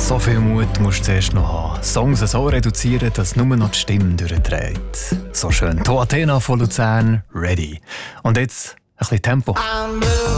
So viel Mut musst du zuerst noch haben. Songs so reduzieren, dass nur noch die Stimme durchdreht. So schön. Die Athena von Luzern, ready. Und jetzt ein bisschen Tempo.